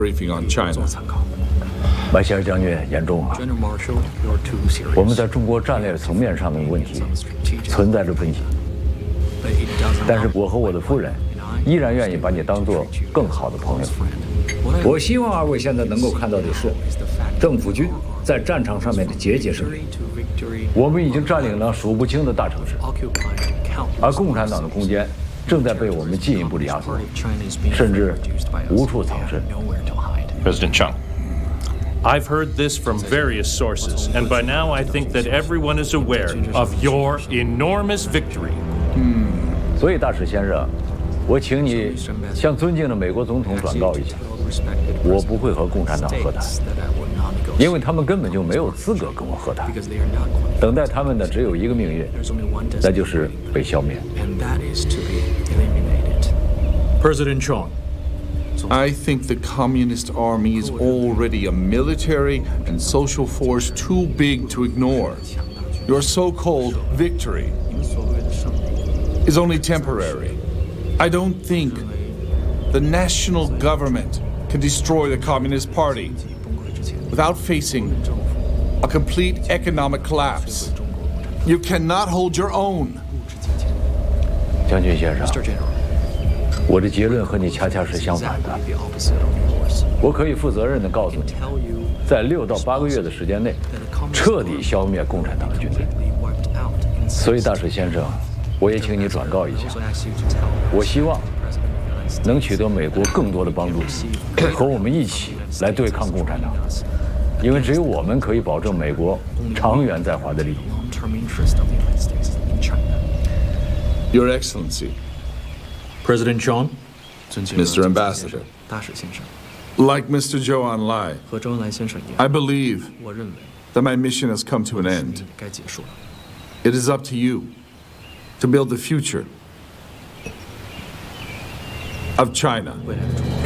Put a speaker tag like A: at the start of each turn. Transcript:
A: briefing on China.
B: 麦歇尔将军言重啊，我们在中国战略层面上的问题存在着分歧，但是我和我的夫人依然愿意把你当作更好的朋友。我希望二位现在能够看到的是，政府军在战场上面的节节胜利。我们已经占领了数不清的大城市，而共产党的空间正在被我们进一步的压缩，甚至无处藏身。
C: President Chung. I've heard this from various sources, and by now I think that everyone is aware of your enormous victory.
B: 所以，大使先生，我请你向尊敬的美国总统转告一下，我不会和共产党和谈，因为他们根本就没有资格跟我和谈。等待他们的只有一个命运，那就是被消灭。
D: President Chung.I
A: think the Communist Army is already a military and social force too big to ignore. Your so-called victory is only temporary. I don't think the national government can destroy the Communist Party without facing a complete economic collapse. You cannot hold your own.
B: 将军先生，我的结论和你恰恰是相反的。我可以负责任地告诉你，在6到8个月的时间内，彻底消灭共产党的军队。所以，大使先生，我也请你转告一下，我希望能取得美国更多的帮助，和我们一起来对抗共产党，因为只有我们可以保证美国长远在华的利益。
A: Your Excellency.President
D: John,
A: Mr. Ambassador, like Mr. Zhou Enlai, I believe that my mission has come to an end. It is up to you to build the future of China.